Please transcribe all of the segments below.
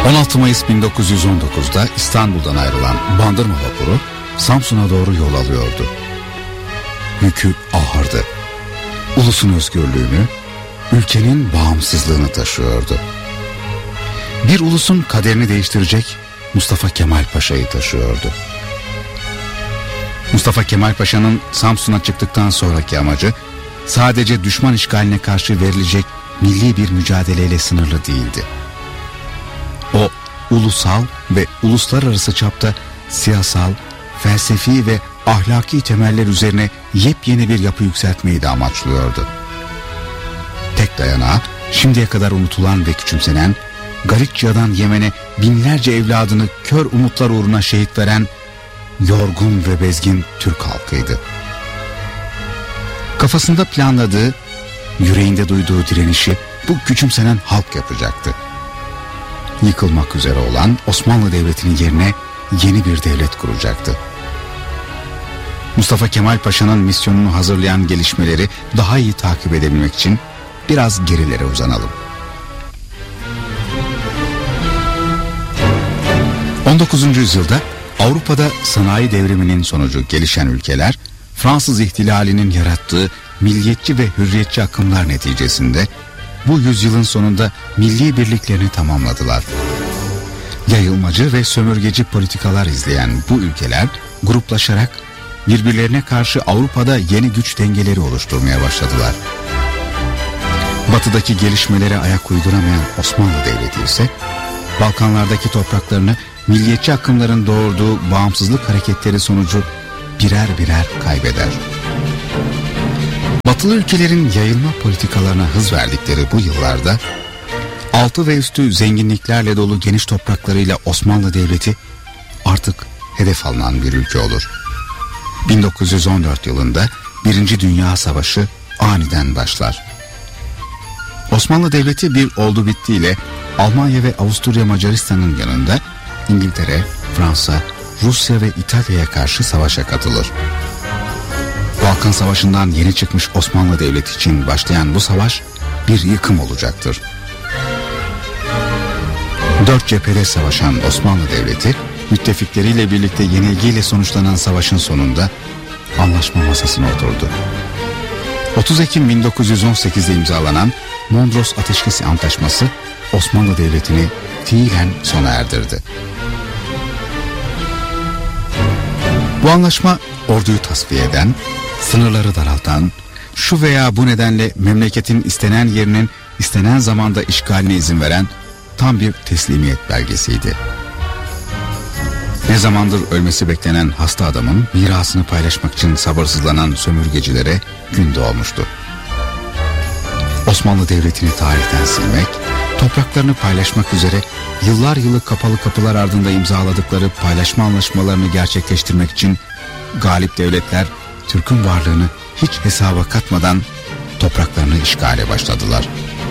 16 Mayıs 1919'da İstanbul'dan ayrılan Bandırma vapuru Samsun'a doğru yol alıyordu. Yükü ağırdı. Ulusun özgürlüğünü, ülkenin bağımsızlığını taşıyordu. Bir ulusun kaderini değiştirecek Mustafa Kemal Paşa'yı taşıyordu. Mustafa Kemal Paşa'nın Samsun'a çıktıktan sonraki amacı sadece düşman işgaline karşı verilecek milli bir mücadeleyle sınırlı değildi. O, ulusal ve uluslararası çapta siyasal, felsefi ve ahlaki temeller üzerine yepyeni bir yapı yükseltmeyi de amaçlıyordu. Tek dayanağı şimdiye kadar unutulan ve küçümsenen, Galicia'dan Yemen'e binlerce evladını kör umutlar uğruna şehit veren yorgun ve bezgin Türk halkıydı. Kafasında planladığı, yüreğinde duyduğu direnişi bu küçümsenen halk yapacaktı. Yıkılmak üzere olan Osmanlı Devleti'nin yerine yeni bir devlet kuracaktı. Mustafa Kemal Paşa'nın misyonunu hazırlayan gelişmeleri daha iyi takip edebilmek için biraz gerilere uzanalım. 19. yüzyılda Avrupa'da sanayi devriminin sonucu gelişen ülkeler, Fransız ihtilalinin yarattığı milliyetçi ve hürriyetçi akımlar neticesinde bu yüzyılın sonunda milli birliklerini tamamladılar. Yayılmacı ve sömürgeci politikalar izleyen bu ülkeler gruplaşarak birbirlerine karşı Avrupa'da yeni güç dengeleri oluşturmaya başladılar. Batıdaki gelişmelere ayak uyduramayan Osmanlı Devleti ise Balkanlardaki topraklarını milliyetçi akımların doğurduğu bağımsızlık hareketleri sonucu birer birer kaybeder. Batılı ülkelerin yayılma politikalarına hız verdikleri bu yıllarda altı ve üstü zenginliklerle dolu geniş topraklarıyla Osmanlı Devleti artık hedef alınan bir ülke olur. 1914 yılında Birinci Dünya Savaşı aniden başlar. Osmanlı Devleti bir oldu bittiyle Almanya ve Avusturya Macaristan'ın yanında İngiltere, Fransa, Rusya ve İtalya'ya karşı savaşa katılır. Balkan Savaşı'ndan yeni çıkmış Osmanlı Devleti için başlayan bu savaş bir yıkım olacaktır. 4 cephede savaşan Osmanlı Devleti, müttefikleriyle birlikte yenilgiyle sonuçlanan savaşın sonunda anlaşma masasına oturdu. 30 Ekim 1918'de imzalanan Mondros Ateşkes Antlaşması Osmanlı Devleti'ni fiilen sona erdirdi. Bu anlaşma orduyu tasfiye eden, sınırları daraltan, şu veya bu nedenle memleketin istenen yerinin istenen zamanda işgaline izin veren tam bir teslimiyet belgesiydi. Ne zamandır ölmesi beklenen hasta adamın mirasını paylaşmak için sabırsızlanan sömürgecilere gün doğmuştu. Osmanlı Devleti'ni tarihten silmek, topraklarını paylaşmak üzere yıllar yılı kapalı kapılar ardında imzaladıkları paylaşma anlaşmalarını gerçekleştirmek için galip devletler Türk'ün varlığını hiç hesaba katmadan topraklarını işgale başladılar.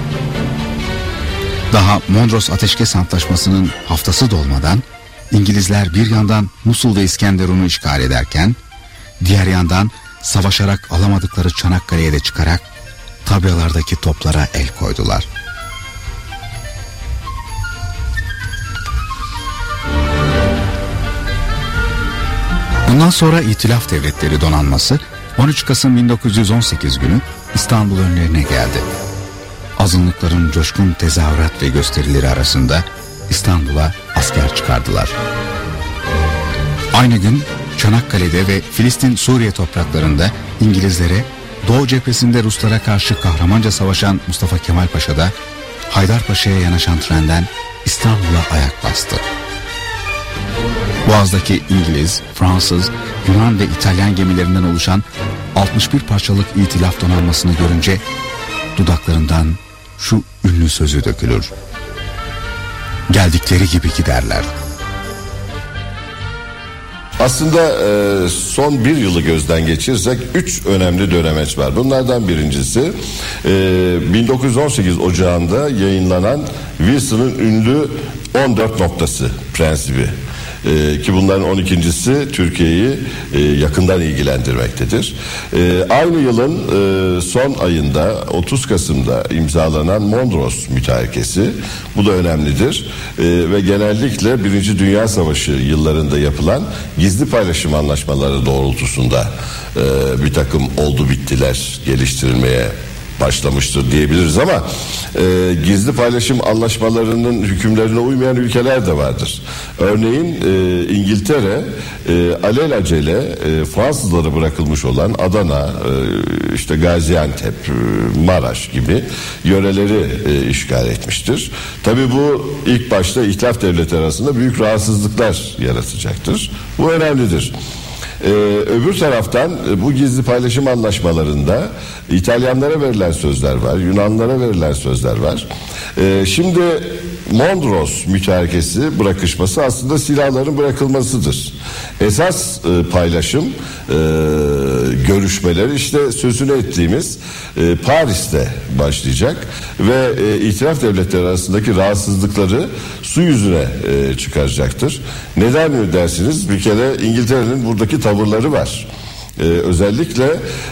Daha Mondros Ateşkes Antlaşması'nın haftası dolmadan İngilizler bir yandan Musul ve İskenderun'u işgal ederken diğer yandan savaşarak alamadıkları Çanakkale'ye de çıkarak tabyalardaki toplara el koydular. Bundan sonra İtilaf Devletleri Donanması 13 Kasım 1918 günü İstanbul önlerine geldi. Azınlıkların coşkun tezahürat ve gösterileri arasında İstanbul'a asker çıkardılar. Aynı gün Çanakkale'de ve Filistin-Suriye topraklarında İngilizlere, Doğu cephesinde Ruslara karşı kahramanca savaşan Mustafa Kemal Paşa da Haydarpaşa'ya yanaşan trenden İstanbul'a ayak bastı. Boğaz'daki İngiliz, Fransız, Yunan ve İtalyan gemilerinden oluşan 61 parçalık İtilaf donanmasını görünce dudaklarından şu ünlü sözü dökülür: geldikleri gibi giderler. Aslında son bir yılı gözden geçirsek 3 önemli dönemeç var. Bunlardan birincisi 1918 Ocağı'nda yayınlanan Wilson'ın ünlü 14 noktası prensibi. Ki bunların 12.'si Türkiye'yi yakından ilgilendirmektedir. Aynı yılın son ayında 30 Kasım'da imzalanan Mondros Mütarekesi, bu da önemlidir. Ve genellikle 1. Dünya Savaşı yıllarında yapılan gizli paylaşım anlaşmaları doğrultusunda bir takım oldu bittiler geliştirilmeye başlamıştır diyebiliriz ama gizli paylaşım anlaşmalarının hükümlerine uymayan ülkeler de vardır. Örneğin İngiltere alelacele Fransızlara bırakılmış olan Adana, işte Gaziantep, Maraş gibi yöreleri işgal etmiştir. Tabii bu ilk başta İtilaf devletleri arasında büyük rahatsızlıklar yaratacaktır. Bu önemlidir. Öbür taraftan bu gizli paylaşım anlaşmalarında İtalyanlara verilen sözler var, Yunanlara verilen sözler var. Şimdi Mondros mütarekesi, bırakışması aslında silahların bırakılmasıdır. Esas paylaşım görüşmeleri işte sözünü ettiğimiz Paris'te başlayacak ve İtilaf devletleri arasındaki rahatsızlıkları su yüzüne çıkaracaktır. Neden mi dersiniz? Bir kere İngiltere'nin buradaki tavırları var. Özellikle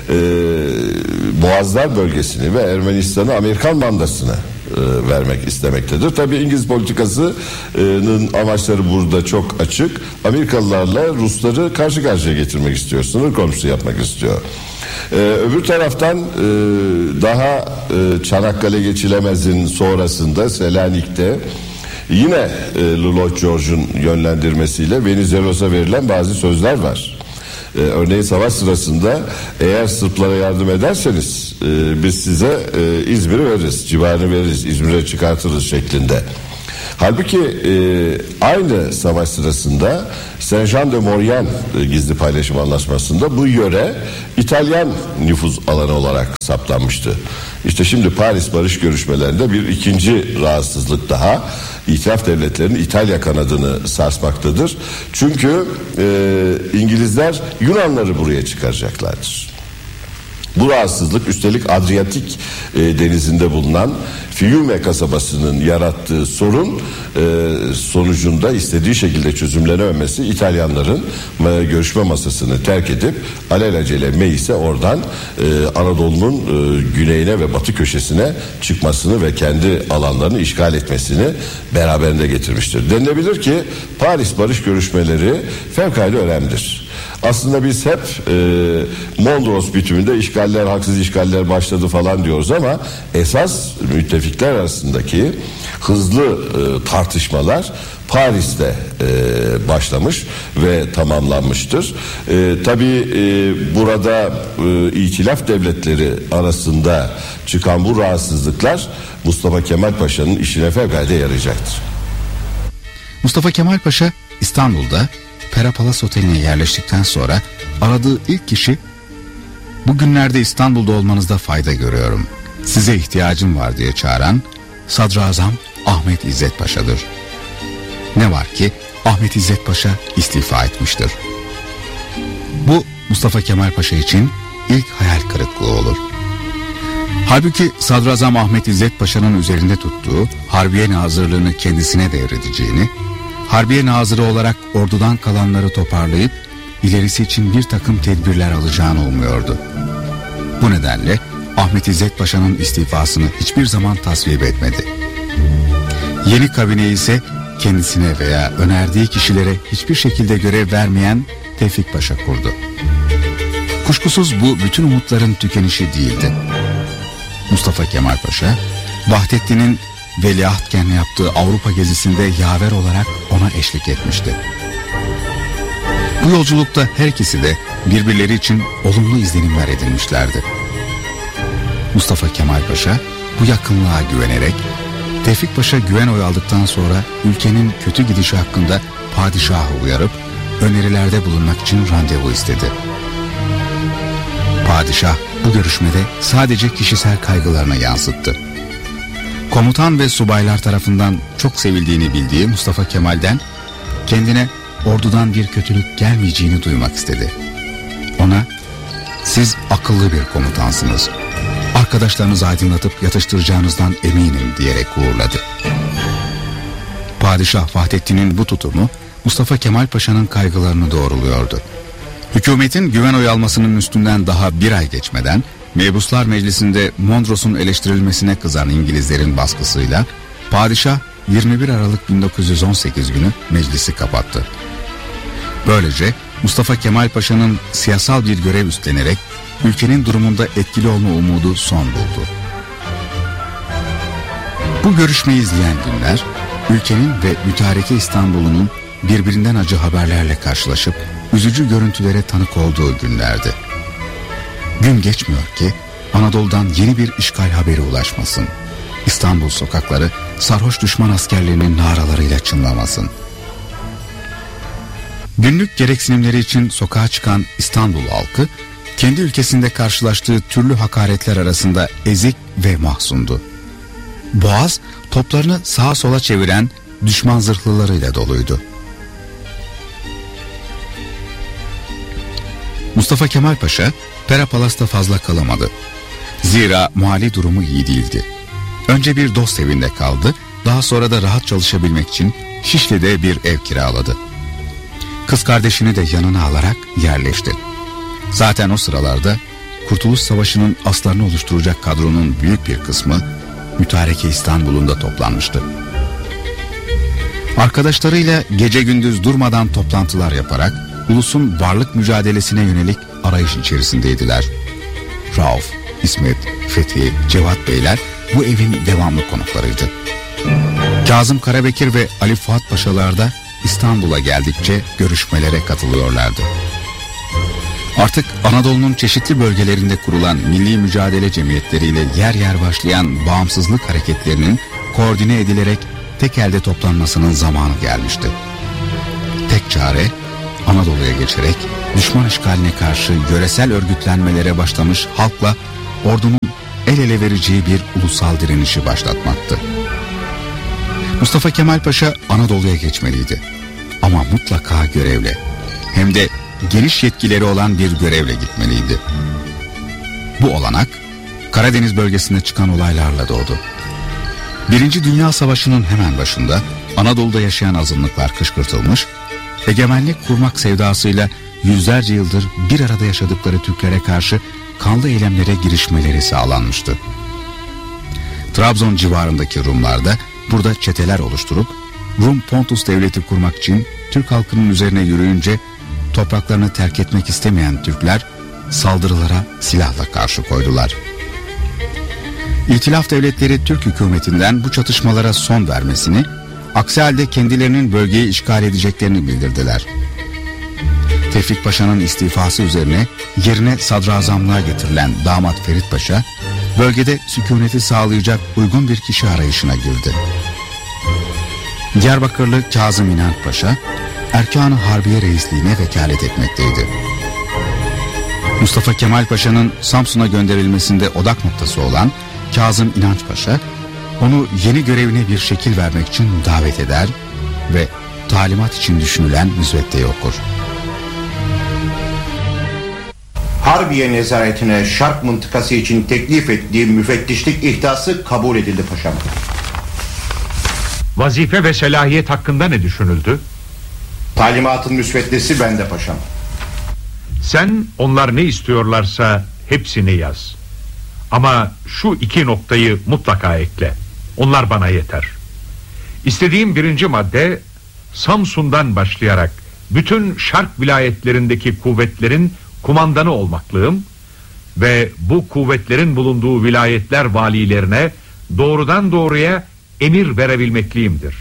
Boğazlar bölgesini ve Ermenistan'ı Amerikan mandasını vermek istemektedir. Tabii İngiliz politikasının amaçları burada çok açık. Amerikalılarla Rusları karşı karşıya getirmek istiyor. Sınır komşusu yapmak istiyor. Öbür taraftan daha Çanakkale Geçilemez'in sonrasında Selanik'te yine Lloyd George'un yönlendirmesiyle Venizelos'a verilen bazı sözler var. Örneğin savaş sırasında eğer Sırplara yardım ederseniz biz size İzmir'i veririz, civarını veririz, İzmir'e çıkartırız şeklinde. Halbuki aynı savaş sırasında Saint-Jean-de-Maurienne gizli paylaşım anlaşmasında bu yöre İtalyan nüfuz alanı olarak saptanmıştı. İşte şimdi Paris barış görüşmelerinde bir ikinci rahatsızlık daha İtilaf devletlerinin İtalya kanadını sarsmaktadır. Çünkü İngilizler Yunanları buraya çıkaracaklardır. Bu rahatsızlık üstelik Adriyatik denizinde bulunan Fiume kasabasının yarattığı sorun sonucunda istediği şekilde çözümlenememesi İtalyanların görüşme masasını terk edip alelacele Meis'e oradan Anadolu'nun güneyine ve batı köşesine çıkmasını ve kendi alanlarını işgal etmesini beraberinde getirmiştir. Denilebilir ki Paris barış görüşmeleri fevkalade önemlidir. Aslında biz hep Mondros bitiminde işgaller, haksız işgaller başladı falan diyoruz ama esas müttefikler arasındaki hızlı tartışmalar Paris'te başlamış ve tamamlanmıştır. Tabii burada İtilaf devletleri arasında çıkan bu rahatsızlıklar Mustafa Kemal Paşa'nın işine fevkalade yarayacaktır. Mustafa Kemal Paşa İstanbul'da Pera Palace Oteli'ne yerleştikten sonra aradığı ilk kişi, "Bugünlerde İstanbul'da olmanızda fayda görüyorum, size ihtiyacım var" diye çağıran Sadrazam Ahmet İzzet Paşa'dır. Ne var ki Ahmet İzzet Paşa istifa etmiştir. Bu Mustafa Kemal Paşa için ilk hayal kırıklığı olur. Halbuki Sadrazam Ahmet İzzet Paşa'nın üzerinde tuttuğu Harbiye Nazırlığını kendisine devredeceğini, Harbiye Nazırı olarak ordudan kalanları toparlayıp ilerisi için bir takım tedbirler alacağını umuyordu. Bu nedenle Ahmet İzzet Paşa'nın istifasını hiçbir zaman tasvip etmedi. Yeni kabine ise kendisine veya önerdiği kişilere hiçbir şekilde görev vermeyen Tevfik Paşa kurdu. Kuşkusuz bu bütün umutların tükenişi değildi. Mustafa Kemal Paşa, Vahdettin'in veliahtken yaptığı Avrupa gezisinde yaver olarak ona eşlik etmişti. Bu yolculukta her ikisi de birbirleri için olumlu izlenimler edinmişlerdi. Mustafa Kemal Paşa bu yakınlığa güvenerek Tevfik Paşa güven oy aldıktan sonra ülkenin kötü gidişi hakkında padişahı uyarıp önerilerde bulunmak için randevu istedi. Padişah bu görüşmede sadece kişisel kaygılarını yansıttı. Komutan ve subaylar tarafından çok sevildiğini bildiği Mustafa Kemal'den kendine ordudan bir kötülük gelmeyeceğini duymak istedi. Ona, "Siz akıllı bir komutansınız, arkadaşlarınızı aydınlatıp yatıştıracağınızdan eminim" diyerek uğurladı. Padişah Vahdettin'in bu tutumu Mustafa Kemal Paşa'nın kaygılarını doğruluyordu. Hükümetin güven oyu almasının üstünden daha bir ay geçmeden Mebuslar Meclisi'nde Mondros'un eleştirilmesine kızan İngilizlerin baskısıyla padişah 21 Aralık 1918 günü meclisi kapattı. Böylece Mustafa Kemal Paşa'nın siyasal bir görev üstlenerek ülkenin durumunda etkili olma umudu son buldu. Bu görüşmeyi izleyen günler, ülkenin ve mütareke İstanbul'un birbirinden acı haberlerle karşılaşıp üzücü görüntülere tanık olduğu günlerdi. Gün geçmiyor ki Anadolu'dan yeni bir işgal haberi ulaşmasın. İstanbul sokakları sarhoş düşman askerlerinin naralarıyla çınlamasın. Günlük gereksinimleri için sokağa çıkan İstanbul halkı, kendi ülkesinde karşılaştığı türlü hakaretler arasında ezik ve mahzundu. Boğaz, toplarını sağa sola çeviren düşman zırhlılarıyla doluydu. Mustafa Kemal Paşa, Pera Palas'ta fazla kalamadı. Zira mali durumu iyi değildi. Önce bir dost evinde kaldı, daha sonra da rahat çalışabilmek için Şişli'de bir ev kiraladı. Kız kardeşini de yanına alarak yerleşti. Zaten o sıralarda Kurtuluş Savaşı'nın aslarını oluşturacak kadronun büyük bir kısmı mütareke İstanbul'un da toplanmıştı. Arkadaşlarıyla gece gündüz durmadan toplantılar yaparak ulusun varlık mücadelesine yönelik arayış içerisindeydiler. Rauf, İsmet, Fethi, Cevat Beyler bu evin devamlı konuklarıydı. Kazım Karabekir ve Ali Fuat Paşalar da İstanbul'a geldikçe görüşmelere katılıyorlardı. Artık Anadolu'nun çeşitli bölgelerinde kurulan milli mücadele cemiyetleriyle yer yer başlayan bağımsızlık hareketlerinin koordine edilerek tek elde toplanmasının zamanı gelmişti. Tek çare Anadolu'ya geçerek düşman işgaline karşı yöresel örgütlenmelere başlamış halkla ordunun el ele vereceği bir ulusal direnişi başlatmaktı. Mustafa Kemal Paşa Anadolu'ya geçmeliydi. Ama mutlaka görevle, hem de geniş yetkileri olan bir görevle gitmeliydi. Bu olanak Karadeniz bölgesinde çıkan olaylarla doğdu. Birinci Dünya Savaşı'nın hemen başında Anadolu'da yaşayan azınlıklar kışkırtılmış, egemenlik kurmak sevdasıyla yüzlerce yıldır bir arada yaşadıkları Türklere karşı kanlı eylemlere girişmeleri sağlanmıştı. Trabzon civarındaki Rumlar da burada çeteler oluşturup Rum Pontus devleti kurmak için Türk halkının üzerine yürüyünce topraklarını terk etmek istemeyen Türkler saldırılara silahla karşı koydular. İtilaf devletleri Türk hükümetinden bu çatışmalara son vermesini, aksi halde kendilerinin bölgeyi işgal edeceklerini bildirdiler. Tevfik Paşa'nın istifası üzerine yerine sadrazamlığa getirilen damat Ferit Paşa, bölgede sükuneti sağlayacak uygun bir kişi arayışına girdi. Diyarbakırlı Kazım İnanç Paşa, Erkan-ı Harbiye Reisliğine vekalet etmekteydi. Mustafa Kemal Paşa'nın Samsun'a gönderilmesinde odak noktası olan Kazım İnanç Paşa, onu yeni görevine bir şekil vermek için davet eder ve talimat için düşünülen müsveddeyi okur. Harbiye nezaretine Şark mıntıkası için teklif ettiği müfettişlik ihdası kabul edildi paşam. Vazife ve selahiyet hakkında ne düşünüldü? Talimatın müsveddesi bende paşam. Sen onlar ne istiyorlarsa hepsini yaz. Ama şu 2 noktayı mutlaka ekle. Onlar bana yeter. İstediğim 1. madde, Samsun'dan başlayarak bütün Şark vilayetlerindeki kuvvetlerin kumandanı olmaklığım ve bu kuvvetlerin bulunduğu vilayetler valilerine doğrudan doğruya emir verebilmekliyimdir.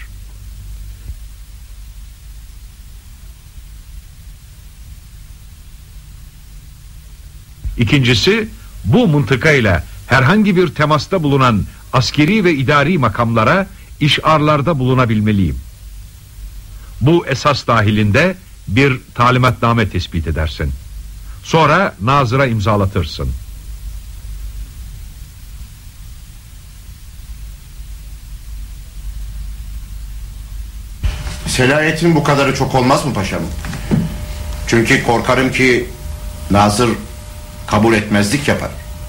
İkincisi, bu mıntıkayla herhangi bir temasta bulunan askeri ve idari makamlara işarlarda bulunabilmeliyim. Bu esas dahilinde bir talimatname tespit edersin. Sonra nazıra imzalatırsın. Selahiyetin bu kadarı çok olmaz mı paşam? Çünkü korkarım ki nazır kabul etmezlik yapar.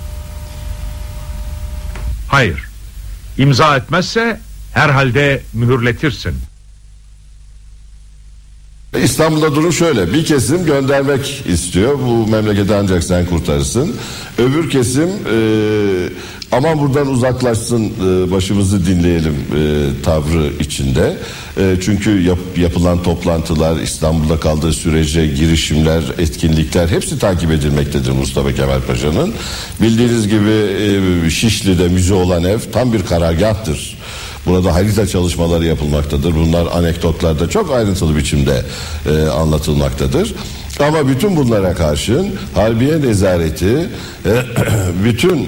Hayır. İmza etmezse herhalde mühürletirsin. İstanbul'da durum şöyle: bir kesim göndermek istiyor, bu memleketi ancak sen kurtarırsın. Öbür kesim aman buradan uzaklaşsın, başımızı dinleyelim tavrı içinde. Çünkü yapılan toplantılar, İstanbul'da kaldığı sürece girişimler, etkinlikler hepsi takip edilmektedir Mustafa Kemal Paşa'nın. Bildiğiniz gibi Şişli'de müze olan ev tam bir karargahtır. Burada harita çalışmaları yapılmaktadır. Bunlar anekdotlarda çok ayrıntılı biçimde anlatılmaktadır. Ama bütün bunlara karşın Harbiye Nezareti bütün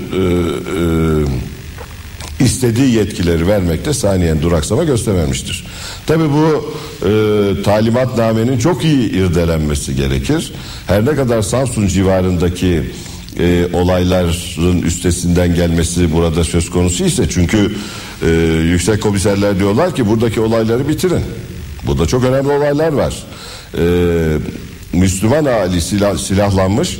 istediği yetkileri vermekte saniyen duraksama göstermemiştir. Tabii bu talimatnamenin çok iyi irdelenmesi gerekir. Her ne kadar Samsun civarındaki olayların üstesinden gelmesi burada söz konusu ise, çünkü yüksek komiserler diyorlar ki buradaki olayları bitirin. Burada çok önemli olaylar var. Müslüman ahali silahlanmış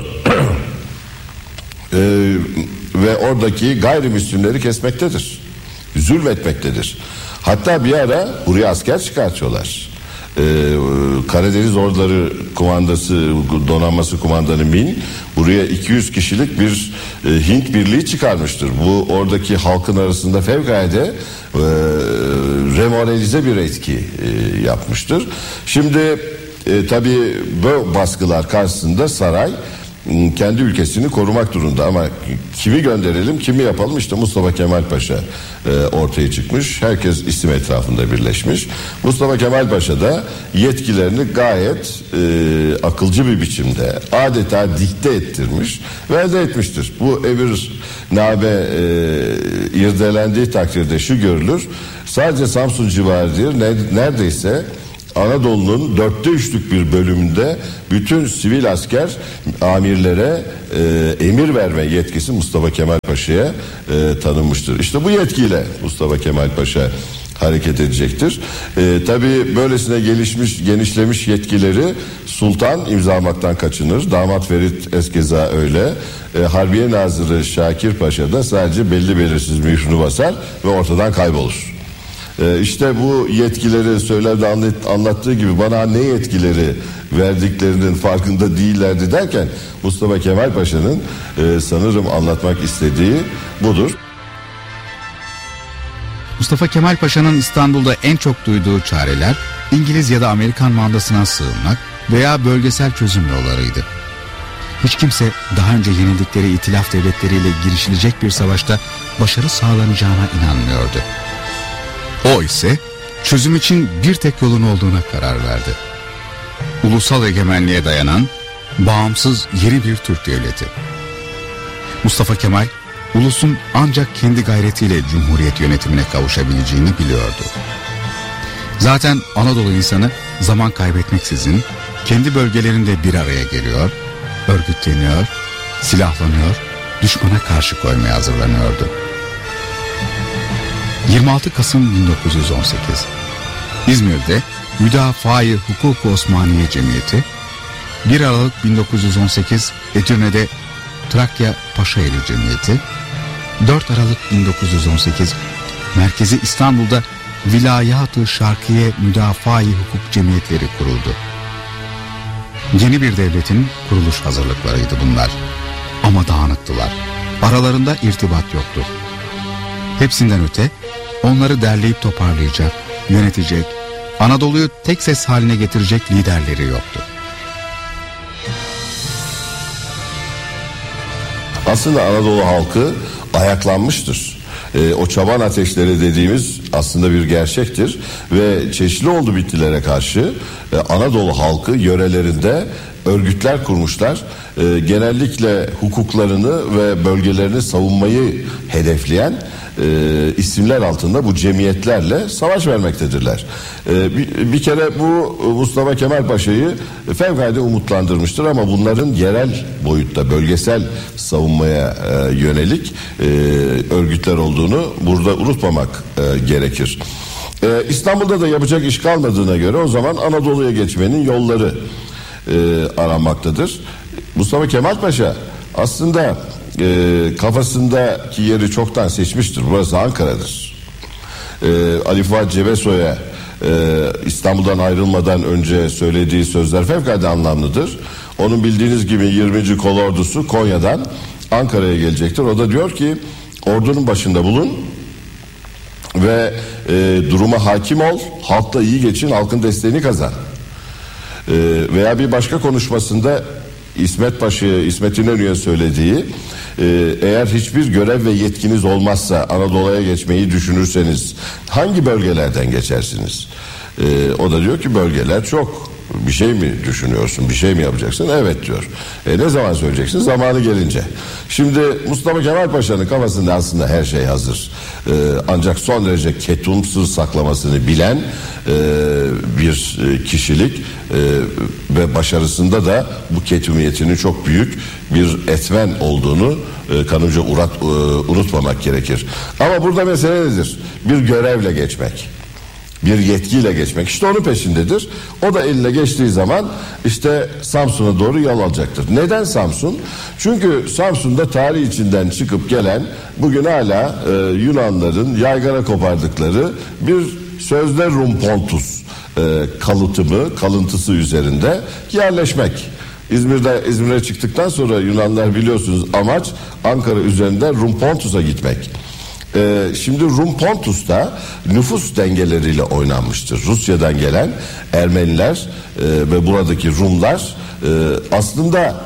ve oradaki gayrimüslimleri kesmektedir, zulmetmektedir. Hatta bir ara buraya asker çıkartıyorlar. Karadeniz Orduları Kumandası, Donanması Kumandanı Min buraya 200 kişilik bir Hint birliği çıkarmıştır. Bu oradaki halkın arasında fevkalade remoralize bir etki yapmıştır. Şimdi tabii bu baskılar karşısında saray kendi ülkesini korumak durumunda, ama kimi gönderelim, kimi yapalım? İşte Mustafa Kemal Paşa ortaya çıkmış. Herkes isim etrafında birleşmiş. Mustafa Kemal Paşa da yetkilerini gayet akılcı bir biçimde adeta dikte ettirmiş ve elde etmiştir. Bu emirname irdelendiği takdirde şu görülür: sadece Samsun civarı değil, neredeyse Anadolu'nun 3/4 bir bölümünde bütün sivil asker amirlere emir verme yetkisi Mustafa Kemal Paşa'ya tanınmıştır. İşte bu yetkiyle Mustafa Kemal Paşa hareket edecektir. Tabii böylesine genişlemiş yetkileri sultan imzalamaktan kaçınır. Damat Ferit eskeza öyle. Harbiye Nazırı Şakir Paşa da sadece belli belirsiz mührünü basar ve ortadan kaybolur. İşte bu yetkileri söylerde anlattığı gibi bana ne yetkileri verdiklerinin farkında değillerdi derken Mustafa Kemal Paşa'nın sanırım anlatmak istediği budur. Mustafa Kemal Paşa'nın İstanbul'da en çok duyduğu çareler İngiliz ya da Amerikan mandasına sığınmak veya bölgesel çözüm yollarıydı. Hiç kimse daha önce yenildikleri itilaf devletleriyle girişilecek bir savaşta başarı sağlanacağına inanmıyordu. O ise çözüm için bir tek yolun olduğuna karar verdi. Ulusal egemenliğe dayanan bağımsız yeni bir Türk devleti. Mustafa Kemal, ulusun ancak kendi gayretiyle cumhuriyet yönetimine kavuşabileceğini biliyordu. Zaten Anadolu insanı zaman kaybetmeksizin kendi bölgelerinde bir araya geliyor, örgütleniyor, silahlanıyor, düşmana karşı koymaya hazırlanıyordu. 26 Kasım 1918 İzmir'de Müdafaa-i Hukuk-u Osmaniye Cemiyeti, 1 Aralık 1918 Edirne'de Trakya Paşaeli Cemiyeti, 4 Aralık 1918 Merkezi İstanbul'da Vilayat-ı Şarkiye Müdafaa-i Hukuk Cemiyetleri kuruldu. Yeni bir devletin kuruluş hazırlıklarıydı bunlar. Ama dağınıktılar. Aralarında irtibat yoktu. Hepsinden öte onları derleyip toparlayacak, yönetecek, Anadolu'yu tek ses haline getirecek liderleri yoktu. Aslında Anadolu halkı ayaklanmıştır. O çoban ateşleri dediğimiz aslında bir gerçektir ve çeşitli oldu bitlilere karşı Anadolu halkı yörelerinde örgütler kurmuşlar. Genellikle hukuklarını ve bölgelerini savunmayı hedefleyen isimler altında bu cemiyetlerle savaş vermektedirler. Bir kere bu Mustafa Kemal Paşa'yı fevkalade umutlandırmıştır, ama bunların yerel boyutta bölgesel savunmaya yönelik örgütler olduğunu burada unutmamak gerekir. İstanbul'da da yapacak iş kalmadığına göre o zaman Anadolu'ya geçmenin yolları aranmaktadır. Mustafa Kemal Paşa aslında kafasındaki yeri çoktan seçmiştir. Burası Ankara'dır. Ali Fuat Cebesoy'a İstanbul'dan ayrılmadan önce söylediği sözler fevkalade anlamlıdır. Onun bildiğiniz gibi 20. Kolordusu Konya'dan Ankara'ya gelecektir. O da diyor ki ordunun başında bulun ve duruma hakim ol, halkla iyi geçin, halkın desteğini kazan. Veya bir başka konuşmasında İsmet İnönü'ye söylediği, eğer hiçbir görev ve yetkiniz olmazsa Anadolu'ya geçmeyi düşünürseniz hangi bölgelerden geçersiniz? O da diyor ki bölgeler çok. Bir şey mi düşünüyorsun, bir şey mi yapacaksın? Evet diyor. Ne zaman söyleyeceksin? Zamanı gelince. Şimdi Mustafa Kemal Paşa'nın kafasında aslında her şey hazır. Ancak son derece ketumsuz saklamasını bilen bir kişilik ve başarısında da bu ketumiyetinin çok büyük bir etmen olduğunu kanımca unutmamak gerekir. Ama burada mesele nedir? Bir görevle geçmek. Bir yetkiyle geçmek. İşte onun peşindedir. O da eline geçtiği zaman işte Samsun'a doğru yol alacaktır. Neden Samsun? Çünkü Samsun'da tarih içinden çıkıp gelen, bugün hala Yunanların yaygara kopardıkları bir sözde Rumpontus kalıntısı üzerinde yerleşmek. İzmir'e çıktıktan sonra Yunanlar biliyorsunuz amaç Ankara üzerinden Rumpontus'a gitmek. Şimdi Rumpontus'ta nüfus dengeleriyle oynanmıştır. Rusya'dan gelen Ermeniler ve buradaki Rumlar aslında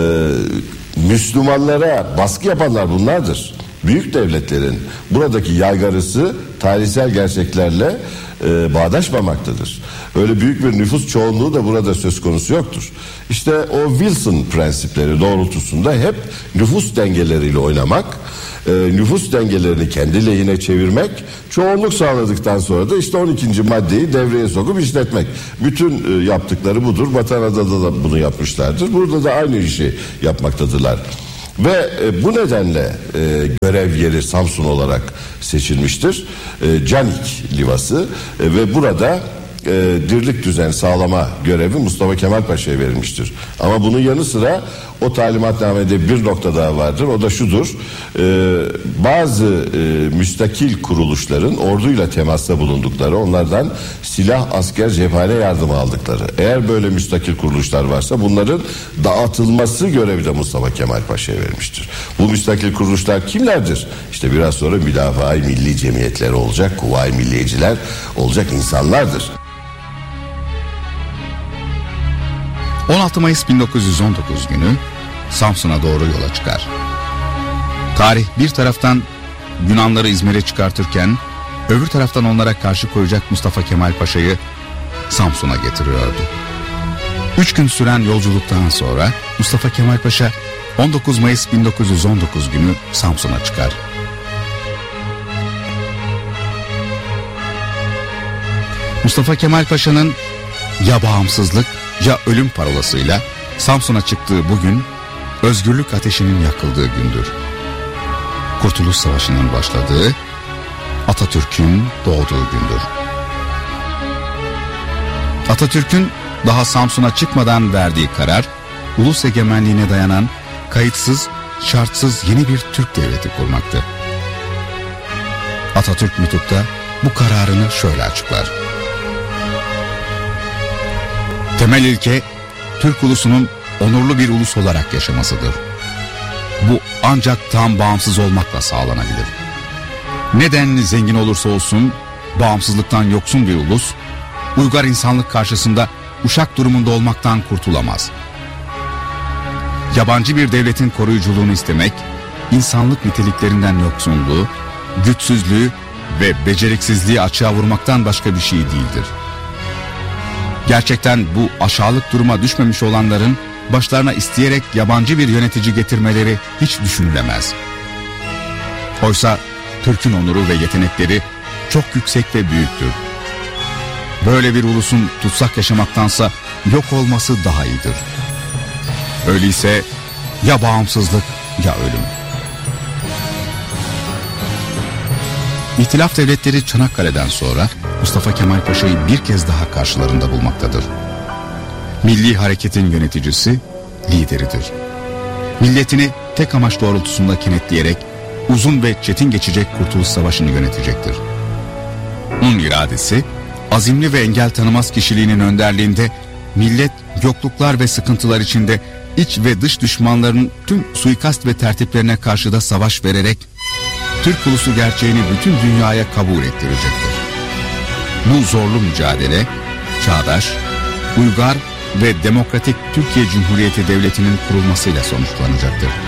Müslümanlara baskı yapanlar bunlardır. Büyük devletlerin buradaki yaygarısı tarihsel gerçeklerle bağdaşmamaktadır. Öyle büyük bir nüfus çoğunluğu da burada söz konusu yoktur. İşte o Wilson prensipleri doğrultusunda hep nüfus dengeleriyle oynamak, nüfus dengelerini kendi lehine çevirmek, çoğunluk sağladıktan sonra da işte 12. maddeyi devreye sokup işletmek. Bütün yaptıkları budur. Batı Anadolu'da da bunu yapmışlardır. Burada da aynı işi yapmaktadırlar. Ve bu nedenle görev yeri Samsun olarak seçilmiştir. Canik Livası ve burada dirlik düzen sağlama görevi Mustafa Kemal Paşa'ya verilmiştir. Ama bunun yanı sıra o talimatnamede bir nokta daha vardır. O da şudur: bazı müstakil kuruluşların orduyla temasta bulundukları, onlardan silah, asker, cephane yardımı aldıkları, eğer böyle müstakil kuruluşlar varsa bunların dağıtılması görevi de Mustafa Kemal Paşa'ya verilmiştir. Bu müstakil kuruluşlar kimlerdir? İşte biraz sonra Müdafaa-i Milli Cemiyetleri olacak, Kuvayi Milliyeciler olacak insanlardır. 16 Mayıs 1919 günü Samsun'a doğru yola çıkar. Tarih bir taraftan Yunanları İzmir'e çıkartırken öbür taraftan onlara karşı koyacak Mustafa Kemal Paşa'yı Samsun'a getiriyordu. 3 gün süren yolculuktan sonra Mustafa Kemal Paşa 19 Mayıs 1919 günü Samsun'a çıkar. Mustafa Kemal Paşa'nın ya bağımsızlık ya ölüm parolasıyla Samsun'a çıktığı bugün özgürlük ateşinin yakıldığı gündür. Kurtuluş Savaşı'nın başladığı, Atatürk'ün doğduğu gündür. Atatürk'ün daha Samsun'a çıkmadan verdiği karar, ulus egemenliğine dayanan kayıtsız, şartsız yeni bir Türk devleti kurmaktı. Atatürk Nutuk'ta bu kararını şöyle açıklar: temel ilke Türk ulusunun onurlu bir ulus olarak yaşamasıdır. Bu ancak tam bağımsız olmakla sağlanabilir. Ne denli zengin olursa olsun bağımsızlıktan yoksun bir ulus, uygar insanlık karşısında uşak durumunda olmaktan kurtulamaz. Yabancı bir devletin koruyuculuğunu istemek, insanlık niteliklerinden yoksunluğu, güçsüzlüğü ve beceriksizliği açığa vurmaktan başka bir şey değildir. Gerçekten bu aşağılık duruma düşmemiş olanların başlarına isteyerek yabancı bir yönetici getirmeleri hiç düşünülemez. Oysa Türk'ün onuru ve yetenekleri çok yüksek ve büyüktür. Böyle bir ulusun tutsak yaşamaktansa yok olması daha iyidir. Öyleyse ya bağımsızlık ya ölüm. İhtilaf devletleri Çanakkale'den sonra Mustafa Kemal Paşa'yı bir kez daha karşılarında bulmaktadır. Milli hareketin yöneticisi, lideridir. Milletini tek amaç doğrultusunda kenetleyerek uzun ve çetin geçecek Kurtuluş Savaşı'nı yönetecektir. Onun iradesi azimli ve engel tanımaz kişiliğinin önderliğinde millet yokluklar ve sıkıntılar içinde iç ve dış düşmanların tüm suikast ve tertiplerine karşı da savaş vererek Türk ulusu gerçeğini bütün dünyaya kabul ettirecektir. Bu zorlu mücadele çağdaş, uygar ve demokratik Türkiye Cumhuriyeti Devleti'nin kurulmasıyla sonuçlanacaktır.